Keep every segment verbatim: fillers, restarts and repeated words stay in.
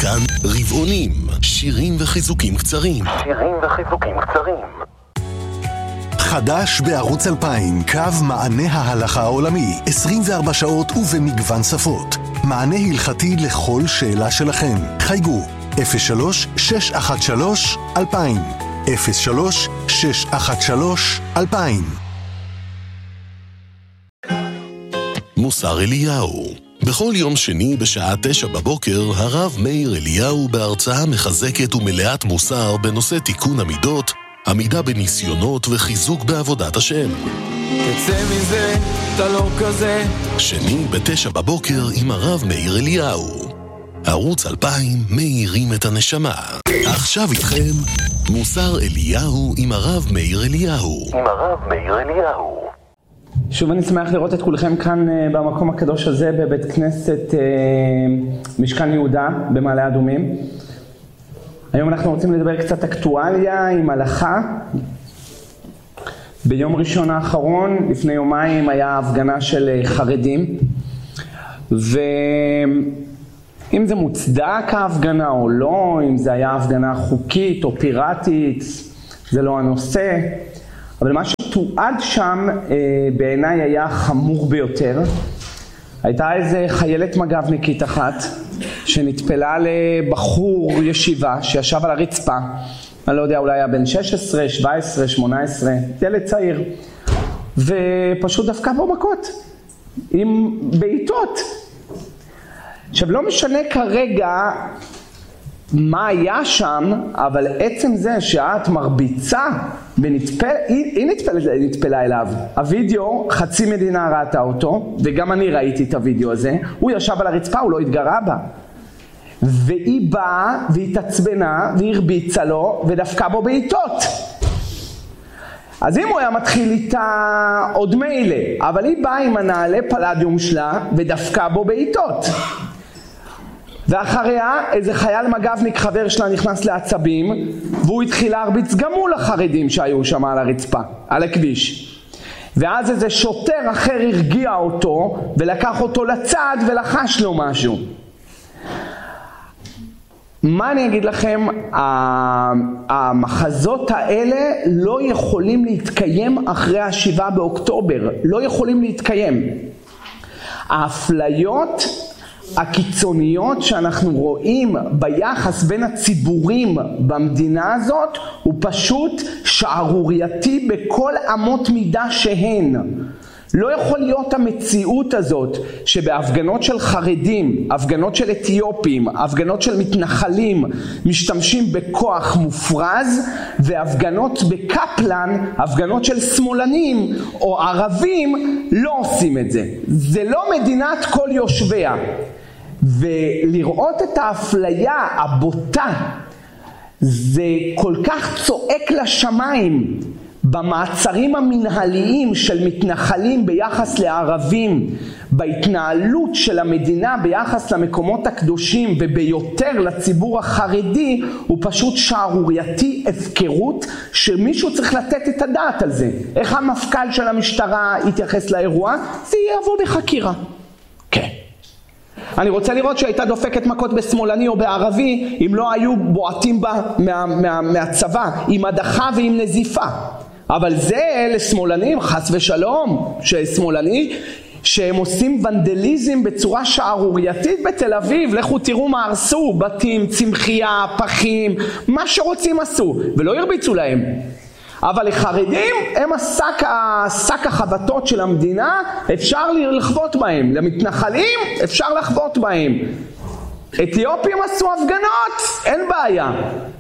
כאן רבעונים, שירים וחיזוקים קצרים. שירים וחיזוקים קצרים. חדש בערוץ אלפיים, קו מענה ההלכה העולמי, עשרים וארבע שעות ובמגוון שפות. מענה הלכתי לכל שאלה שלכם. חייגו אפס שלוש שש אחת שלוש אלפיים אפס שלוש שש אחת שלוש אלפיים. מוסר אליהו. בכל יום שני בשעה תשע בבוקר, הרב מאיר אליהו בהרצאה מחזקת ומלאת מוסר בנושא תיקון המידות, עמידה בניסיונות וחיזוק בעבודת השם. תצא מזה, אתה לא כזה. שני בתשע בבוקר עם הרב מאיר אליהו. ערוץ אלפיים מאירים את הנשמה. עכשיו איתכם מוסר אליהו עם הרב מאיר אליהו. עם הרב מאיר אליהו. שוב אני שמח לראות את כולכם כאן במקום הקדוש הזה בבית כנסת משכן יהודה במעלה אדומים. היום אנחנו רוצים לדבר קצת אקטואליה עם הלכה. ביום ראשון האחרון, לפני יומיים, היה הפגנה של חרדים, ואם זה מוצדק ההפגנה או לא, אם זה היה הפגנה חוקית או פיראטית, זה לא הנושא, אבל מה שתועד שם בעיניי היה חמור ביותר. הייתה איזה חיילת מג"בניקית אחת שנטפלה לבחור ישיבה שישב על הרצפה, אני לא יודע, אולי היה בן שש עשרה, שבע עשרה, שמונה עשרה, ילד צעיר, ופשוט דפקה בו מכות עם בעיטות. עכשיו לא משנה כרגע מה היה שם, אבל עצם זה שאת מרביצה ונטפל, היא, היא נטפלה, נטפלה אליו. הווידאו, חצי מדינה ראתה אותו, וגם אני ראיתי את הווידאו הזה. הוא ישב על הרצפה, הוא לא התגרה בה. והיא באה והתעצבנה והרביצה לו ודפקה בו בעיטות. אז אם הוא היה מתחיל איתה עוד מילא, אבל היא באה עם הנעלי פלדיום שלה ודפקה בו בעיטות. ואחריה איזה חייל מג"בניק חבר שלה נכנס לעצבים, והוא התחיל להרביץ גם מול החרדים שהיו שם על הרצפה, על הכביש. ואז איזה שוטר אחר הרגיע אותו ולקח אותו לצד ולחש לו משהו. מה אני אגיד לכם, המחזות האלה לא יכולים להתקיים אחרי השבעה באוקטובר, לא יכולים להתקיים. האפליות הקיצוניות שאנחנו רואים ביחס בין הציבורים במדינה הזאת הוא פשוט שערורייתי בכל אמות מידה שהן. לא יכול להיות המציאות הזאת שבהפגנות של חרדים, הפגנות של אתיופים, הפגנות של מתנחלים משתמשים בכוח מופרז, והפגנות בקפלן, הפגנות של שמאלנים או ערבים לא עושים את זה. זה לא מדינת כל יושביה. ולראות את האפליה הבוטה זה כל כך צועק לשמיים. במעצרים המנהליים של מתנחלים ביחס לערבים, בהתנהלות של המדינה ביחס למקומות הקדושים וביותר לציבור החרדי, הוא פשוט שערורייתי, הפקרות, שמישהו צריך לתת את הדעת על זה. איך המפכ"ל של המשטרה יתייחס לאירוע? זה יבוא בחקירה. כן. אני רוצה לראות שהייתה דופקת מכות בשמאלני או בערבי, אם לא היו בועטים בה מה, מה, מהצבא, עם הדחה ועם נזיפה. אבל זה לשמאלנים, חס ושלום, ששמאלני, שהם עושים ונדליזם בצורה שערורייתית בתל אביב. לכו תראו מה הרסו, בתים, צמחייה, פחים, מה שרוצים עשו, ולא ירביצו להם. אבל לחרדים הם השק, השק החבטות של המדינה, אפשר לחבוט בהם. למתנחלים אפשר לחבוט בהם. אתיופים עשו הפגנות, אין בעיה.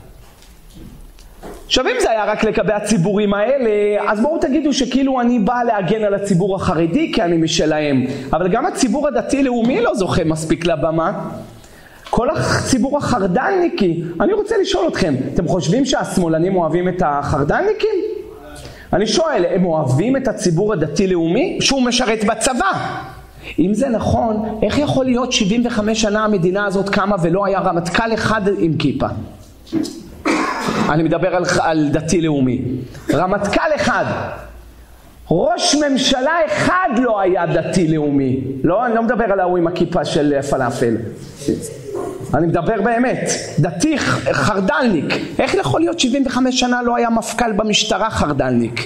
עכשיו אם זה היה רק לגבי הציבורים האלה, אז בואו תגידו שכאילו אני בא להגן על הציבור החרדי כי אני משלהם. אבל גם הציבור הדתי-לאומי לא זוכה מספיק לבמה. כל הציבור החרד"לניקי, אני רוצה לשאול אתכם, אתם חושבים שהשמאלנים אוהבים את החרד"לניקים? אני שואל, הם אוהבים את הציבור הדתי-לאומי שהוא משרת בצבא? אם זה נכון, איך יכול להיות שבעים וחמש שנה המדינה הזאת קמה ולא היה רמטכ"ל אחד עם כיפה? אני מדבר על, על דתי-לאומי. רמטכ"ל אחד. ראש ממשלה אחד לא היה דתי-לאומי. לא, אני לא מדבר על ההוא עם הכיפה של פלאפל. אני מדבר באמת, דתי חרדלניק. איך יכול להיות שבעים וחמש שנה לא היה מפכ"ל במשטרה חרדלניק?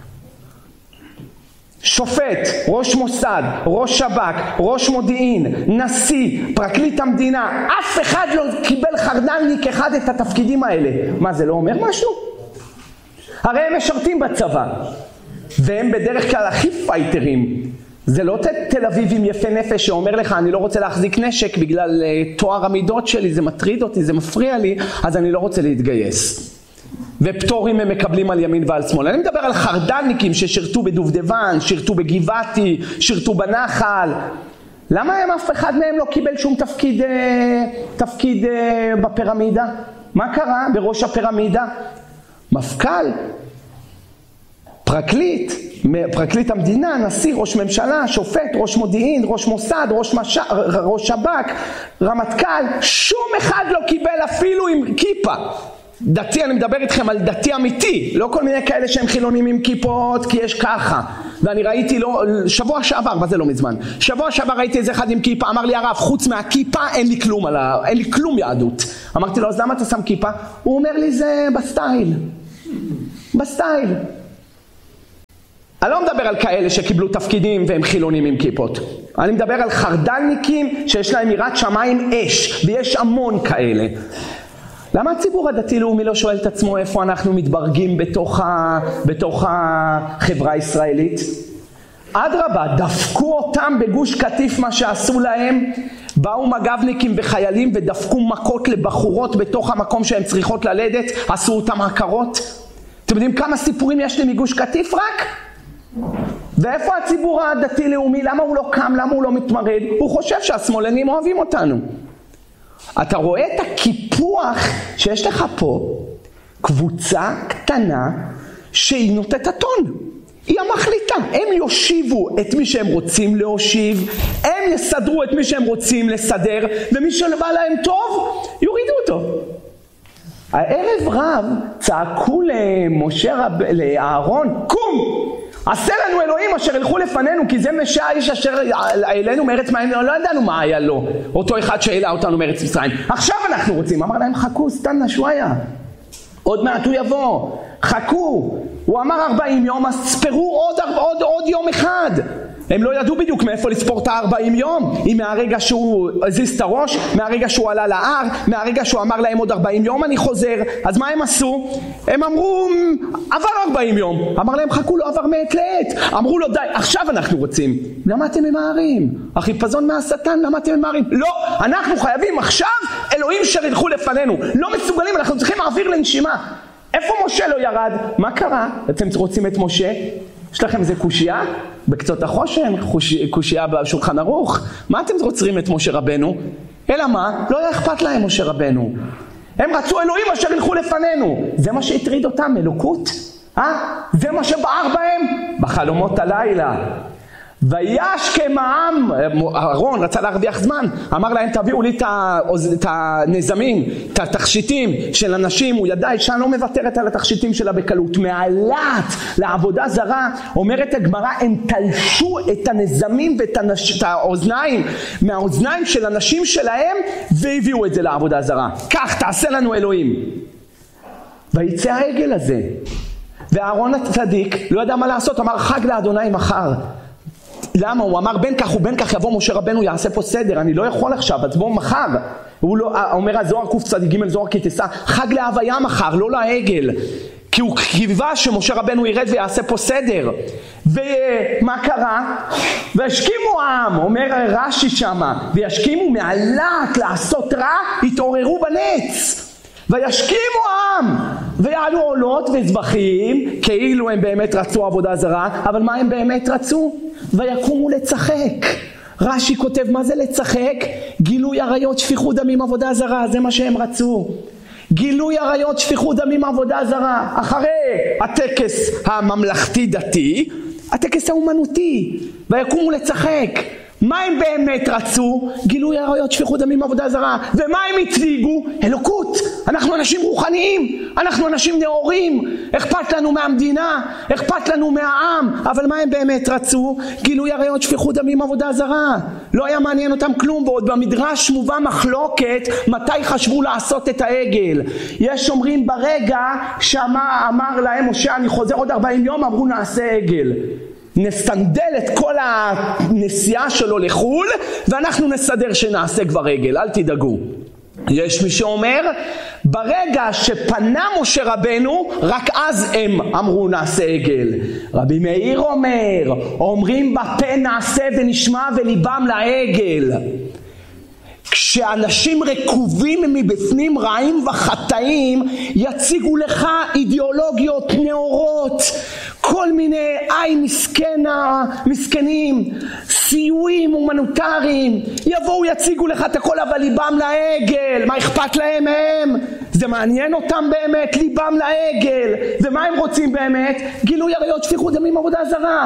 שופט, ראש מוסד, ראש שב"כ, ראש מודיעין, נשיא, פרקליט המדינה, אף אחד לא קיבל חרדלניק אחד את התפקידים האלה. מה, זה לא אומר משהו? הרי הם משרתים בצבא, והם בדרך כלל הכי פייטרים. זה לא תל אביבים יפה נפש שאומר לך אני לא רוצה להחזיק נשק בגלל תואר המידות שלי, זה מטריד אותי, זה מפריע לי, אז אני לא רוצה להתגייס. ופטורים הם מקבלים על ימין ועל שמאל. אני מדבר על חרדלניקים ששירתו בדובדבן, שירתו בגבעתי, שירתו בנחל. למה הם אף אחד מהם לא קיבל שום תפקיד, תפקיד בפירמידה? מה קרה בראש הפירמידה? מפכ"ל, פרקליט, פרקליט המדינה, נשיא, ראש ממשלה, שופט, ראש מודיעין, ראש מוסד, ראש, מש... ראש שב"כ, רמטכ"ל, שום אחד לא קיבל אפילו עם כיפה. דתי, אני מדבר איתכם על דתי אמיתי, לא כל מיני כאלה שהם חילונים עם כיפות, כי יש ככה. ואני ראיתי לו, שבוע שעבר, מה זה לא מזמן, שבוע שעבר ראיתי איזה אחד עם כיפה, אמר לי הרב, חוץ מהכיפה אין לי כלום, על ה... אין לי כלום יהדות. אמרתי לו, אז למה אתה שם כיפה? הוא אומר לי, זה בסטייל. בסטייל. אני לא מדבר על כאלה שקיבלו תפקידים והם חילונים עם כיפות. אני מדבר על חרדלניקים שיש להם יראת שמיים אש, ויש המון כאלה. למה הציבור הדתי-לאומי לא שואל את עצמו איפה אנחנו מתברגים בתוך, ה... בתוך החברה הישראלית? אדרבה, דפקו אותם בגוש קטיף מה שעשו להם, באו מג"בניקים וחיילים ודפקו מכות לבחורות בתוך המקום שהן צריכות ללדת, עשו אותם הכרות. אתם יודעים כמה סיפורים יש לי מגוש קטיף רק? ואיפה הציבור הדתי-לאומי? למה הוא לא קם? למה הוא לא מתמרד? הוא חושב שהשמאלנים אוהבים אותנו. אתה רואה את הקיפוח שיש לך פה, קבוצה קטנה שהיא נותנת הטון. היא המחליטה. הם יושיבו את מי שהם רוצים להושיב, הם יסדרו את מי שהם רוצים לסדר, ומי שבא להם טוב, יורידו אותו. הערב רב צעקו למשה רב, לאהרון, קום! עשה לנו אלוהים אשר ילכו לפנינו, כי זה משה האיש אשר אלינו מארץ מים, לא ידענו מה היה לו, אותו אחד שאלה אותנו מארץ מצרים. עכשיו אנחנו רוצים, אמר להם חכו, סתנא שוואיה, עוד מעט הוא יבוא, חכו. הוא אמר ארבעים יום, אז ספרו עוד, עוד, עוד יום אחד. הם לא ידעו בדיוק מאיפה לספור את ה-ארבעים יום, אם מהרגע שהוא הזיז את הראש, מהרגע שהוא עלה להר, מהרגע שהוא אמר להם עוד ארבעים יום אני חוזר. אז מה הם עשו? הם אמרו, עבר ארבעים יום. אמר להם חכו, לא עבר מעת לעת. אמרו לו די, עכשיו אנחנו רוצים. למה אתם ממהרים? החיפזון מהשטן, למה אתם ממהרים? לא, אנחנו חייבים עכשיו אלוהים שילכו לפנינו. לא מסוגלים, אנחנו צריכים אוויר לנשימה. איפה משה לא ירד? מה קרה? אתם רוצים את משה? יש לכם איזה קושייה? בקצות החושן? קושייה בשולחן ערוך? מה אתם רוצים את משה רבנו? אלא מה? לא היה אכפת להם משה רבנו. הם רצו אלוהים אשר ילכו לפנינו. זה מה שהטריד אותם, אלוקות. אה? זה מה שבער בהם? בחלומות הלילה. וישכם העם, אהרון רצה להרוויח זמן, אמר להם תביאו לי את הנזמים, את התכשיטים של אנשים. הוא ידע, אישה לא מוותרת על התכשיטים שלה בקלות, מעלת לעבודה זרה. אומרת הגמרא, הם תלשו את הנזמים ואת הנש... האוזניים מהאוזניים של אנשים שלהם והביאו את זה לעבודה זרה. כך תעשה לנו אלוהים. ויצא העגל הזה, ואהרון הצדיק לא ידע מה לעשות, אמר חג לאדוני מחר. למה? הוא אמר בין כך ובין כך יבוא משה רבנו יעשה פה סדר, אני לא יכול עכשיו, אז בוא מחר. הוא לא, אומר הזוהר קוף צדיק ג' זוהר כתסה, חג להוויה מחר, לא לעגל. כי הוא קיווה שמשה רבנו ירד ויעשה פה סדר. ומה קרה? והשכימו העם, אומר רש"י שמה, וישכימו מעלת לעשות רע, התעוררו בנץ. וישכימו העם, ויעלו עולות וזבחים, כאילו הם באמת רצו עבודה זרה, אבל מה הם באמת רצו? ויקומו לצחק. רש"י כותב, מה זה לצחק? גילוי עריות, שפיכות דמים, עבודה זרה, זה מה שהם רצו. גילוי עריות, שפיכות דמים, עבודה זרה. אחרי הטקס הממלכתי דתי, הטקס האומנותי, ויקומו לצחק. מה הם באמת רצו? גילוי עריות, שפיכות דמים, עבודה זרה. ומה הם התליגו? אלוקות. אנחנו אנשים רוחניים, אנחנו אנשים נאורים, אכפת לנו מהמדינה, אכפת לנו מהעם, אבל מה הם באמת רצו? גילוי עריות, שפיכות דמים, עבודה זרה. לא היה מעניין אותם כלום, ועוד במדרש מובא מחלוקת מתי חשבו לעשות את העגל. יש אומרים ברגע שאמר אמר להם משה אני חוזר עוד ארבעים יום, אמרו נעשה עגל. נסנדל את כל הנסיעה שלו לחול ואנחנו נסדר שנעשה כבר עגל, אל תדאגו. יש מי שאומר ברגע שפנה משה רבנו רק אז הם אמרו נעשה עגל. רבי מאיר אומר אומרים בפה נעשה ונשמע וליבם לעגל. כשאנשים רקובים מבפנים רעים וחטאים יציגו לך אידיאולוגיות נאורות, כל מיני עין מסכנה, מסכנים, סיועים הומניטריים, יבואו יציגו לך את הכל אבל ליבם לעגל. מה אכפת להם מהם? זה מעניין אותם באמת? ליבם לעגל. ומה הם רוצים באמת? גילוי עריות, שפיכות דמים, עבודה זרה.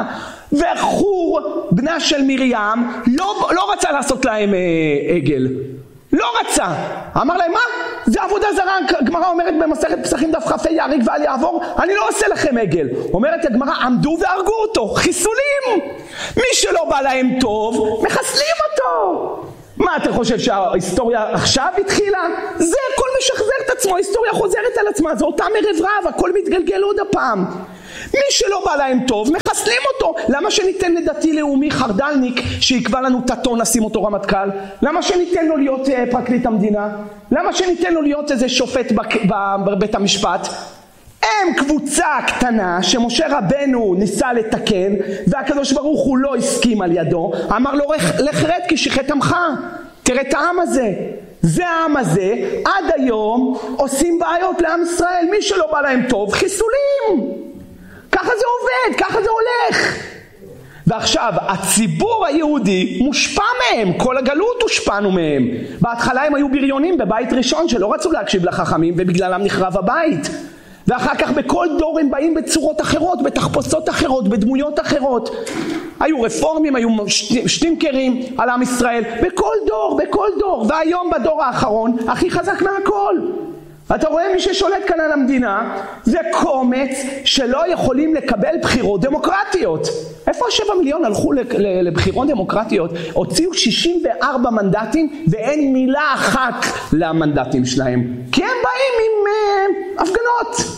וחור בנה של מרים לא, לא רצה לעשות להם אה, עגל, לא רצה, אמר להם מה? זה עבודה זרה. הגמרא אומרת במסכת פסחים דף כ"ה יהרג ואל יעבור, אני לא עושה לכם עגל. אומרת הגמרא עמדו והרגו אותו, חיסולים. מי שלא בא להם טוב מחסלים אותו. מה אתה חושב שההיסטוריה עכשיו התחילה? זה הכל משחזר את עצמו, ההיסטוריה חוזרת על עצמה, זה אותה מרב רב, הכל מתגלגל עוד הפעם. מי שלא בא להם טוב מחסלים אותו. למה שניתן לדתי לאומי חרדלניק שיקבע לנו תתון נשים אותו רמטכ"ל? למה שניתן לו להיות פרקליט המדינה? למה שניתן לו להיות איזה שופט בבית המשפט? הם קבוצה קטנה שמשה רבנו ניסה לתקן והקדוש ברוך הוא לא הסכים על ידו, אמר לו לך רד כי שיחת עמך. תראה את העם הזה, זה העם הזה עד היום עושים בעיות לעם ישראל. מי שלא בא להם טוב חיסולים. ככה זה עובד, ככה זה הולך. ועכשיו הציבור היהודי מושפע מהם, כל הגלות הושפענו מהם. בהתחלה הם היו בריונים בבית ראשון שלא רצו להקשיב לחכמים ובגללם נחרב הבית. ואחר כך בכל דור הם באים בצורות אחרות, בתחפושות אחרות, בדמויות אחרות. היו רפורמים, היו שטינקרים על עם ישראל, בכל דור, בכל דור. והיום בדור האחרון הכי חזק מהכל. אתה רואה מי ששולט כאן על המדינה זה קומץ שלא יכולים לקבל בחירות דמוקרטיות. איפה שבע מיליון הלכו לבחירות דמוקרטיות? הוציאו שישים וארבע מנדטים ואין מילה אחת למנדטים שלהם, כי הם באים עם uh, הפגנות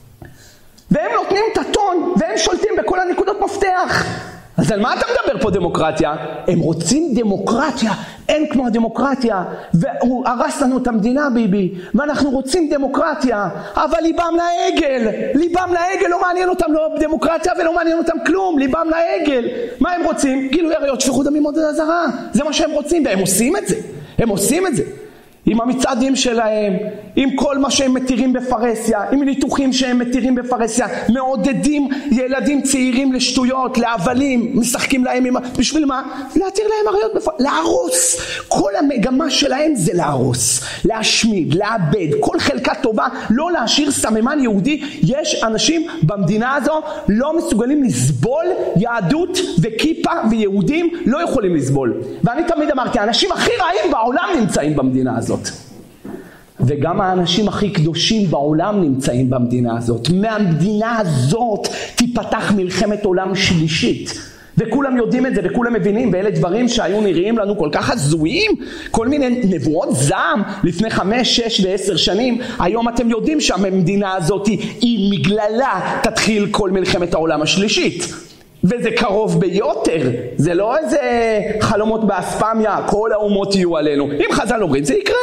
והם נותנים את הטון והם שולטים בכל הנקודות מפתח. אז על מה אתה מדבר פה דמוקרטיה? הם רוצים דמוקרטיה, אין כמו הדמוקרטיה, והוא הרס לנו את המדינה ביבי, ואנחנו רוצים דמוקרטיה, אבל ליבם לעגל, ליבם לעגל, לא מעניין אותם לא דמוקרטיה ולא מעניין אותם כלום, ליבם לעגל. מה הם רוצים? גילוי עריות, שפיכות דמים, עבודה זרה. זה מה שהם רוצים, והם עושים את זה, הם עושים את זה. עם המצעדים שלהם, עם כל מה שהם מתירים בפרסיה, עם ניתוחים שהם מתירים בפרסיה, מעודדים ילדים צעירים לשטויות, להבלים, משחקים להם עם... בשביל מה? להתיר להם עריות בפרסיה, להרוס. כל המגמה שלהם זה להרוס, להשמיד, לאבד, כל חלקה טובה, לא להשאיר סממן יהודי. יש אנשים במדינה הזו לא מסוגלים לסבול יהדות וכיפה, ויהודים לא יכולים לסבול. ואני תמיד אמרתי, האנשים הכי רעים בעולם נמצאים במדינה הזאת. וגם האנשים הכי קדושים בעולם נמצאים במדינה הזאת. מהמדינה הזאת תיפתח מלחמת עולם שלישית. וכולם יודעים את זה וכולם מבינים, ואלה דברים שהיו נראים לנו כל כך הזויים, כל מיני נבואות זעם לפני חמש, שש ועשר שנים. היום אתם יודעים שהמדינה הזאת היא מגללה תתחיל כל מלחמת העולם השלישית. וזה קרוב ביותר, זה לא איזה חלומות באספמיה, כל האומות יהיו עלינו. אם חז"ל אומרים זה יקרה,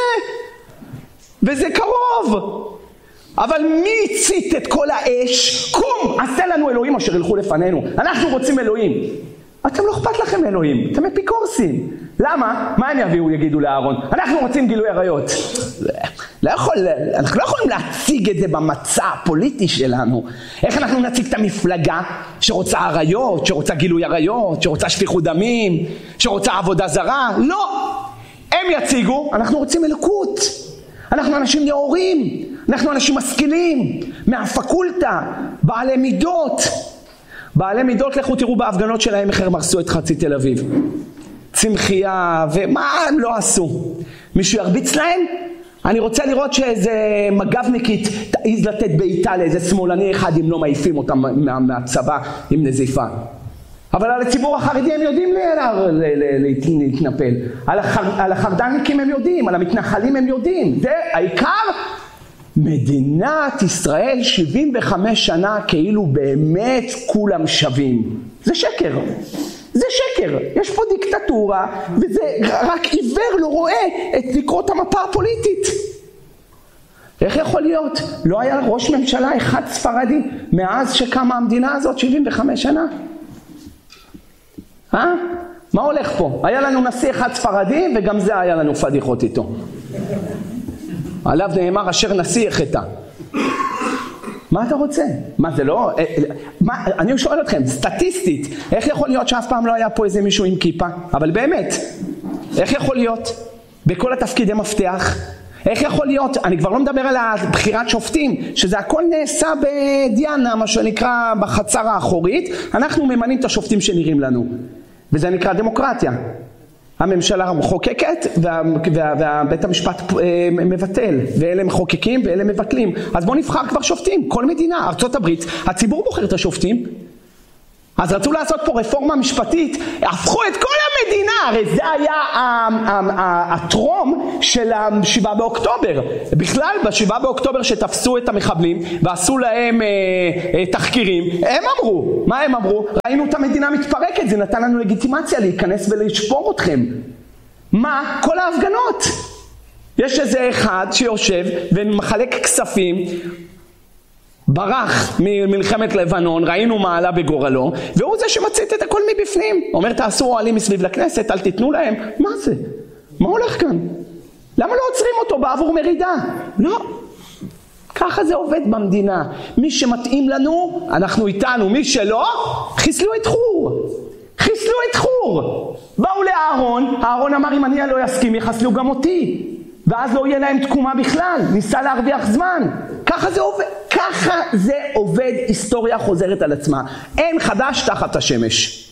וזה קרוב. אבל מי הצית את כל האש? קום, עשה לנו אלוהים אשר ילכו לפנינו. אנחנו רוצים אלוהים. אתם לא אכפת לכם אלוהים, אתם אפיקורסים. למה? מה הם יביאו יגידו לאהרון? אנחנו רוצים גילוי עריות. לא יכול, אנחנו לא יכולים להציג את זה במצע הפוליטי שלנו. איך אנחנו נציג את המפלגה שרוצה עריות, שרוצה גילוי עריות, שרוצה שפיכות דמים, שרוצה עבודה זרה? לא. הם יציגו, אנחנו רוצים אלוקות. אנחנו אנשים נאורים, אנחנו אנשים משכילים, מהפקולטה, בעלי מידות. בעלי מידות, לכו תראו בהפגנות שלהם איך הם הרסו את חצי תל אביב. צמחייה, ומה הם לא עשו? מישהו ירביץ להם? אני רוצה לראות שאיזה מג"בניקית תעיז לתת בעיטה לאיזה שמאלני אחד אם לא מעיפים אותם מה, מהצבא עם נזיפה. אבל על הציבור החרדי הם יודעים להתנפל. על, החר, על החרדניקים הם יודעים, על המתנחלים הם יודעים. זה העיקר. מדינת ישראל שבעים וחמש שנה כאילו באמת כולם שווים. זה שקר. זה שקר. יש פה דיקטטורה, וזה רק עיוור לא רואה את לקרות המפה הפוליטית. איך יכול להיות? לא היה ראש ממשלה אחד ספרדי מאז שקמה המדינה הזאת שבעים וחמש שנה? אה? מה הולך פה? היה לנו נשיא אחד ספרדי, וגם זה היה לנו פדיחות איתו. עליו נאמר אשר נשיא החטא. מה אתה רוצה? מה זה לא? מה, אני שואל אתכם, סטטיסטית, איך יכול להיות שאף פעם לא היה פה איזה מישהו עם כיפה? אבל באמת, איך יכול להיות? בכל התפקידי מפתח, איך יכול להיות? אני כבר לא מדבר על הבחירת שופטים, שזה הכל נעשה בדיאנה, מה שנקרא בחצר האחורית, אנחנו ממנים את השופטים שנראים לנו, וזה נקרא דמוקרטיה. הממשלה מחוקקת וה, וה, והבית המשפט מבטל, ואלה מחוקקים ואלה מבטלים. אז בואו נבחר כבר שופטים, כל מדינה, ארצות הברית, הציבור בוחר את השופטים. אז רצו לעשות פה רפורמה משפטית, הפכו את כל המדינה, הרי זה היה הטרום של השבעה באוקטובר. בכלל, בשבעה באוקטובר שתפסו את המחבלים ועשו להם אה, אה, תחקירים, הם אמרו, מה הם אמרו? ראינו את המדינה מתפרקת, זה נתן לנו לגיטימציה להיכנס ולשפור אתכם. מה? כל ההפגנות. יש איזה אחד שיושב ומחלק כספים, ברח ממלחמת לבנון, ראינו מה עלה בגורלו, והוא זה שמצית את הכל מבפנים. אומר, תעשו אוהלים מסביב לכנסת, אל תיתנו להם. מה זה? מה הולך כאן? למה לא עוצרים אותו בעבור מרידה? לא. ככה זה עובד במדינה. מי שמתאים לנו, אנחנו איתנו. מי שלא, חיסלו את חור. חיסלו את חור. באו לאהרון, האהרון אמר, אם אני לא יסכים, יחסלו גם אותי. ואז לא יהיה להם תקומה בכלל, ניסה להרוויח זמן. ככה זה עובד, ככה זה עובד, היסטוריה חוזרת על עצמה. אין חדש תחת השמש.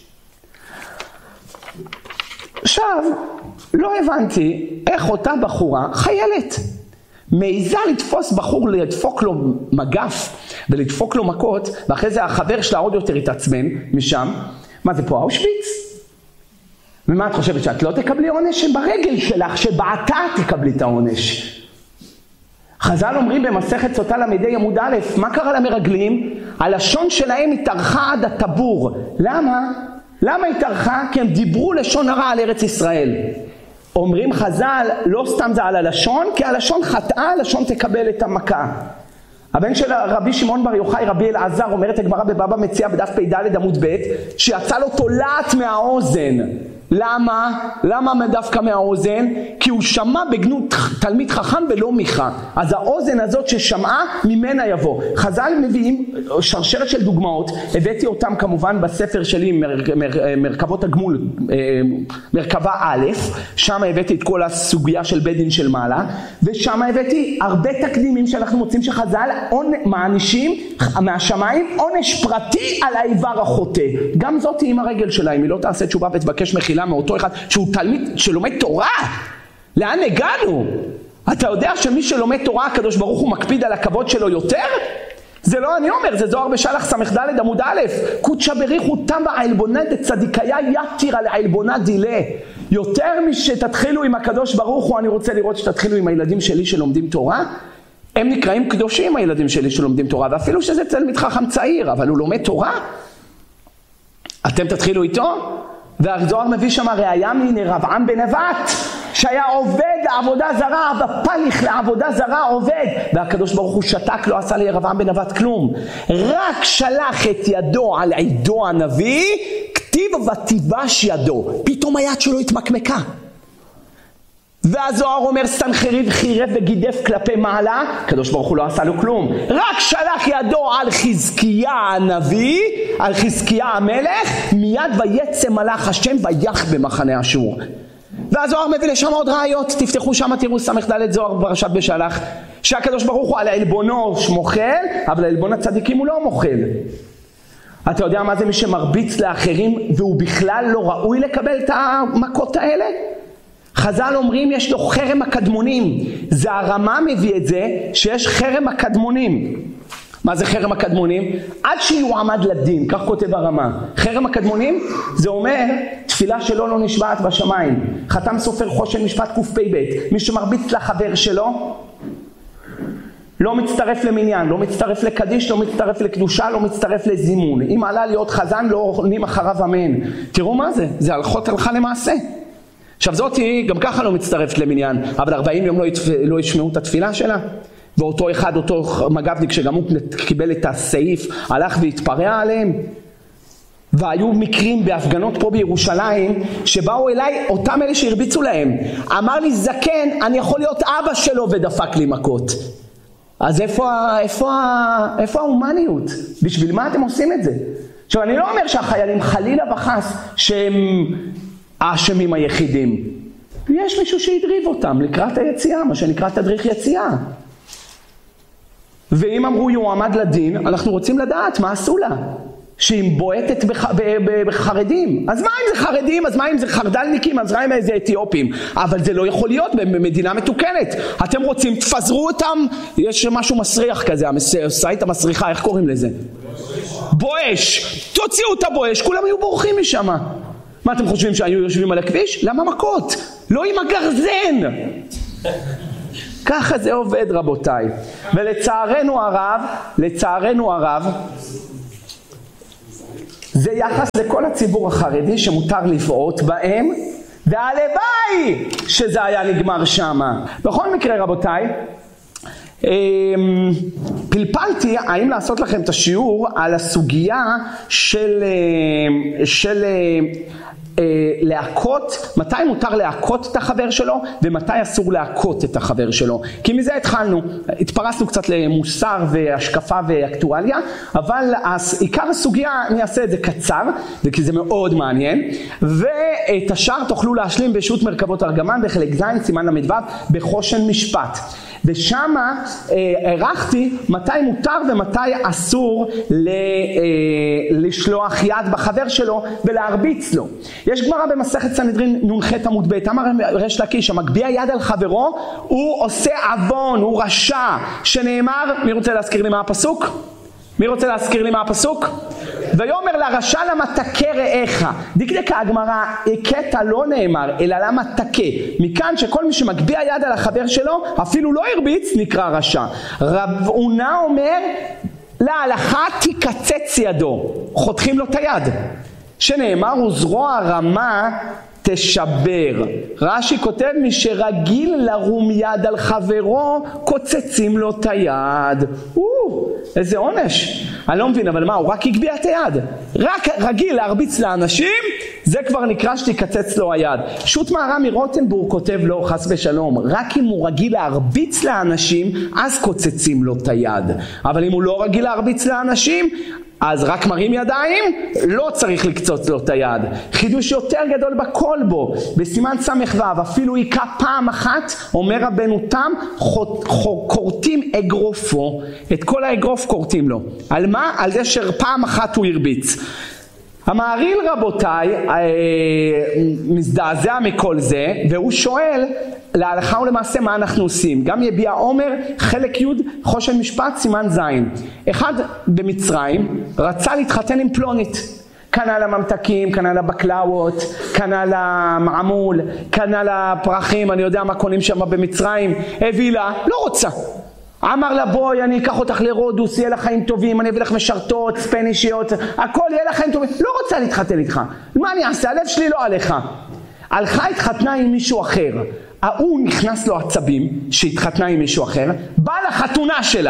עכשיו, לא הבנתי איך אותה בחורה, חיילת, מעיזה לתפוס בחור, לדפוק לו מגף ולדפוק לו מכות, ואחרי זה החבר שלה עוד יותר התעצבן משם. מה זה פה, אושוויץ? ומה את חושבת, שאת לא תקבלי עונש? שברגל שלך, שבעתה תקבלי את העונש. חז"ל אומרים במסכת סוטה למדי עמוד א', מה קרה למרגלים? הלשון שלהם התארכה עד הטבור. למה? למה התארכה? כי הם דיברו לשון הרע על ארץ ישראל. אומרים חז"ל, לא סתם זה על הלשון, כי הלשון חטאה, הלשון תקבל את המכה. הבן של רבי שמעון בר יוחאי, רבי אלעזר, אומרת הגמרא בבבא מציעא בדף פ"ד עמוד ב', שיצא לו תולעת מהאוזן. למה? למה דווקא מהאוזן? כי הוא שמע בגנות תלמיד חכם ולא מיכה. אז האוזן הזאת ששמעה ממנה יבוא. חז"ל מביאים שרשרת של דוגמאות, הבאתי אותם כמובן בספר שלי מר, מר, מרכבות הגמול, מרכבה א', שם הבאתי את כל הסוגיה של בית דין של מעלה, ושם הבאתי הרבה תקדימים שאנחנו מוצאים שחז"ל מענישים מהשמיים עונש פרטי על האיבר החוטא. גם זאת עם הרגל שלה, אם היא לא תעשה תשובה ותבקש מחילה מאותו אחד שהוא תלמיד שלומד תורה. לאן הגענו? אתה יודע שמי שלומד תורה הקדוש ברוך הוא מקפיד על הכבוד שלו יותר? זה לא אני אומר, זה זוהר בשלח סמ"ד עמוד א', קודשא בריחו תמה העלבונה דצדיקיה יתיר על העלבונה דילה. יותר משתתחילו עם הקדוש ברוך הוא, אני רוצה לראות שתתחילו עם הילדים שלי שלומדים תורה. הם נקראים קדושים הילדים שלי שלומדים תורה, ואפילו שזה תלמיד חכם צעיר, אבל הוא לומד תורה. אתם תתחילו איתו? והזוהר מביא שם ראיה מרבעם בן נבט, שהיה עובד לעבודה זרה, בפליך לעבודה זרה עובד, והקדוש ברוך הוא שתק, לא עשה לרבעם בן נבט כלום. רק שלח את ידו על עידו הנביא, כתיב ותיבש ידו, פתאום היד שלו התמקמקה. והזוהר אומר סנחריב חירף וגידף כלפי מעלה, הקדוש ברוך הוא לא עשה לו כלום. רק שלח ידו על חזקיה הנביא, על חזקיה המלך, מיד ויצא מלאך השם ויח במחנה אשור. והזוהר מביא לשם עוד ראיות, תפתחו שם תראו סמ"ד זוהר פרשת בשלח, שהקדוש ברוך הוא על העלבונו מוחל, אבל העלבון הצדיקים הוא לא מוחל. אתה יודע מה זה מי שמרביץ לאחרים והוא בכלל לא ראוי לקבל את המכות האלה? חז"ל אומרים יש לו חרם הקדמונים. זה הרמה מביא את זה שיש חרם הקדמונים. מה זה חרם הקדמונים? עד שיועמד לדין, כך כותב הרמה. חרם הקדמונים זה אומר תפילה שלו לא נשבעת בשמיים. חתם סופר חושן משפט קפ"ב. מי שמרביץ לחבר שלו לא מצטרף למניין, לא מצטרף לקדיש, לא מצטרף לקדושה, לא מצטרף לזימון. אם עלה להיות חזן לא עונים אחריו אמן. תראו מה זה, זה הלכות הלכה למעשה. עכשיו זאת היא גם ככה לא מצטרפת למניין, אבל ארבעים יום לא, יתפ... לא ישמעו את התפילה שלה. ואותו אחד, אותו מג"בניק שגם הוא קיבל את הסעיף, הלך והתפרע עליהם. והיו מקרים בהפגנות פה בירושלים, שבאו אליי אותם אלה שהרביצו להם. אמר לי זקן, אני יכול להיות אבא שלו ודפק לי מכות. אז איפה, איפה, איפה ההומניות? בשביל מה אתם עושים את זה? עכשיו אני לא אומר שהחיילים חלילה וחס שהם האשמים היחידים. יש מישהו שהדריב אותם לקראת היציאה, מה שנקרא תדריך יציאה. ואם אמרו יועמד לדין, אנחנו רוצים לדעת מה עשו לה. שהיא בועטת בח... בחרדים. אז מה אם זה חרדים? אז מה אם זה חרדלניקים? אז מה אם זה אתיופים? אבל זה לא יכול להיות במדינה מתוקנת. אתם רוצים, תפזרו אותם. יש משהו מסריח כזה, הסייט המסריחה, איך קוראים לזה? בואש. תוציאו את הבואש, כולם היו בורחים משם. מה אתם חושבים שהיו יושבים על הכביש? למה מכות? לא עם הגרזן. ככה זה עובד רבותיי. ולצערנו הרב, לצערנו הרב, זה יחס לכל הציבור החרדי שמותר לבעוט בהם, והלוואי שזה היה נגמר שמה. בכל מקרה רבותיי, פלפלתי האם לעשות לכם את השיעור על הסוגיה של, של להכות, מתי מותר להכות את החבר שלו ומתי אסור להכות את החבר שלו. כי מזה התחלנו, התפרסנו קצת למוסר והשקפה ואקטואליה, אבל עיקר הסוגיה אני אעשה את זה קצר, כי זה מאוד מעניין, ואת השאר תוכלו להשלים בשו"ת מרכבות ארגמן בחלק ז' סימן למדו בחושן משפט. ושמה ערכתי מתי מותר ומתי אסור ל, אה, לשלוח יד בחבר שלו ולהרביץ לו. יש גמרא במסכת סנהדרין נ"ח עמוד ב', אמר ריש לקיש, המגביה יד על חברו הוא עושה עוון, הוא רשע, שנאמר, מי רוצה להזכיר לי מה הפסוק? מי רוצה להזכיר לי מה הפסוק? ויאמר לרשע למה תכה רעך. דקדקה הגמרא, הכתה לא נאמר, אלא למה תכה. מכאן שכל מי שמגביה יד על החבר שלו, אפילו לא הרביץ, נקרא רשע. רב הונא אומר, להלכה תקצץ ידו. חותכים לו את היד. שנאמר, וזרוע רמה תשבר. רש"י כותב, מי שרגיל לרום יד על חברו, קוצצים לו את היד. או, איזה עונש. אני לא מבין, אבל מה, הוא רק הגביה את היד. רק רגיל להרביץ לאנשים, זה כבר נקרא שתקצץ לו היד. שו"ת מהר"ם מרוטנבורג כותב לו, חס ושלום, רק אם הוא רגיל להרביץ לאנשים, אז קוצצים לו את היד. אבל אם הוא לא רגיל להרביץ לאנשים, אז רק מרים ידיים, לא צריך לקצוץ לו את היד. חידוש יותר גדול בכל בו, בסימן סמך ו', אפילו עיקה פעם אחת, אומר רבנו תם, קורטים אגרופו, את כל האגרוף קורטים לו. על מה? על זה שפעם אחת הוא הרביץ. המעריל רבותיי מזדעזע מכל זה, והוא שואל להלכה ולמעשה מה אנחנו עושים. גם יביע עומר חלק י' חושן משפט סימן ז'. אחד במצרים רצה להתחתן עם פלונית, קנה לה ממתקים, קנה לה בקלאות, קנה לה מעמול, קנה לה פרחים, אני יודע מה קונים שם במצרים, הביא לה, לא רוצה. אמר לה בואי אני אקח אותך לרודוס, יהיה לך חיים טובים, אני אביא לך משרתות, ספנישיות, הכל יהיה לך חיים טובים. לא רוצה להתחתן איתך, מה אני אעשה? הלב שלי לא עליך. הלכה התחתנה עם מישהו אחר, ההוא נכנס לו עצבים שהתחתנה עם מישהו אחר, בא לחתונה שלה.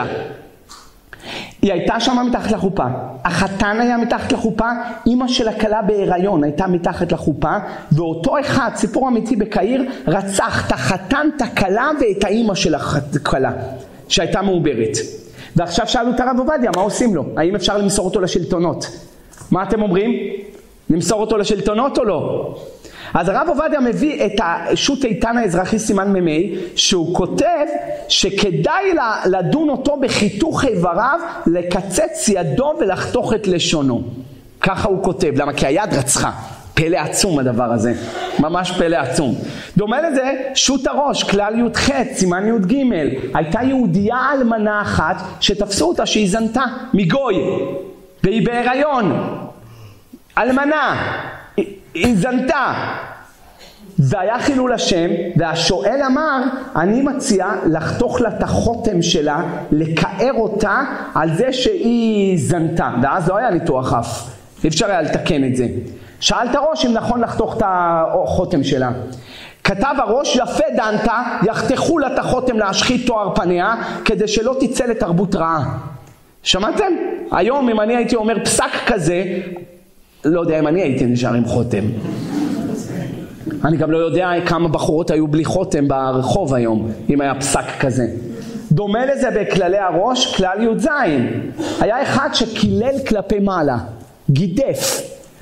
היא הייתה שם מתחת לחופה, החתן היה מתחת לחופה, אמא של הכלה בהיריון הייתה מתחת לחופה, ואותו אחד, סיפור אמיתי בקהיר, רצח את החתן, את הכלה ואת האמא של הכלה שהייתה מעוברת. ועכשיו שאלו את הרב עובדיה, מה עושים לו? האם אפשר למסור אותו לשלטונות? מה אתם אומרים? למסור אותו לשלטונות או לא? אז הרב עובדיה מביא את השו"ת איתן האזרחי סימן ממי, שהוא כותב שכדאי לדון אותו בחיתוך איבריו, לקצץ ידו ולחתוך את לשונו. ככה הוא כותב, למה? כי היד רצחה. פלא עצום הדבר הזה, ממש פלא עצום. דומה לזה שוט הראש, כלל י' ח', סימן י' ג'. הייתה יהודייה אלמנה אחת שתפסו אותה שהיא זנתה מגוי, והיא בהיריון. אלמנה, היא, היא זנתה. והיה חילול השם, והשואל אמר, אני מציע לחתוך לה את החותם שלה, לקער אותה על זה שהיא זנתה. ואז לא היה ניתוח אף, אי אפשר היה לתקן את זה. שאל את הראש אם נכון לחתוך את החותם שלה. כתב הראש, יפה דנת, יחתכו לה את החותם להשחית תואר פניה, כדי שלא תצא לתרבות רעה. שמעתם? היום אם אני הייתי אומר פסק כזה, לא יודע אם אני הייתי נשאר עם חותם. אני גם לא יודע כמה בחורות היו בלי חותם ברחוב היום, אם היה פסק כזה. דומה לזה בכללי הראש, כלל י' ז'. היה אחד שקילל כלפי מעלה, גידף.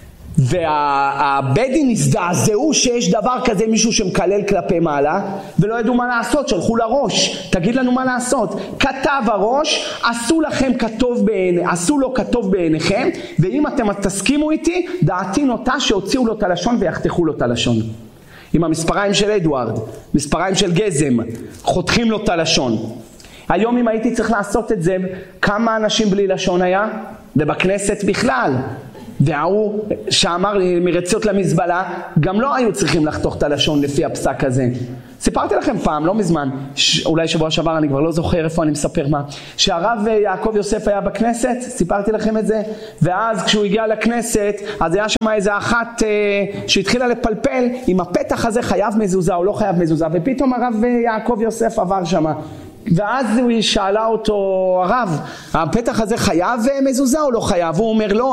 והבדין הזדעזעו שיש דבר כזה, מישהו שמקלל כלפי מעלה, ולא ידעו מה לעשות, שלחו לראש, תגיד לנו מה לעשות. כתב הראש, עשו לכם כתוב בעיני, עשו לו כתוב בעיניכם, ואם אתם תסכימו איתי, דעתי נוטה שהוציאו לו את הלשון ויחתכו לו את הלשון. עם המספריים של אדוארד, מספריים של גזם, חותכים לו את הלשון. היום אם הייתי צריך לעשות את זה, כמה אנשים בלי לשון היה? ובכנסת בכלל. והוא שאמר מרצות למזבלה, גם לא היו צריכים לחתוך את הלשון לפי הפסק הזה. סיפרתי לכם פעם, לא מזמן, ש... אולי שבוע שעבר, אני כבר לא זוכר איפה אני מספר מה, שהרב יעקב יוסף היה בכנסת, סיפרתי לכם את זה, ואז כשהוא הגיע לכנסת, אז היה שם איזה אחת אה, שהתחילה לפלפל, אם הפתח הזה חייב מזוזה או לא חייב מזוזה, ופתאום הרב יעקב יוסף עבר שם. ואז היא שאלה אותו, הרב, הפתח הזה חייב מזוזה או לא חייב? הוא אומר, לא,